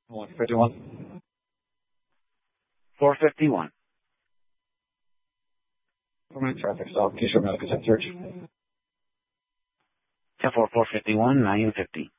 151. 451. Traffic stop. Keystroke Medical Center search. 10-4, 451, 950.